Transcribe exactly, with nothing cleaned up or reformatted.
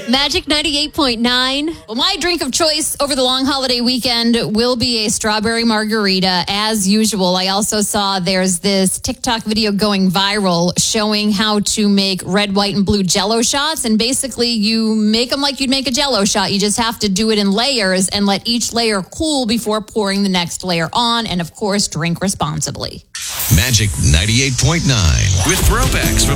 Magic ninety-eight point nine. Well, my drink of choice over the long holiday weekend will be a strawberry margarita, as usual. I also saw there's this TikTok video going viral showing how to make red, white, and blue Jell-O shots. And basically, you make them like you'd make a Jell-O shot. You just have to do it in layers and let each layer cool before pouring the next layer on. And, of course, drink responsibly. Magic ninety-eight point nine with throwbacks from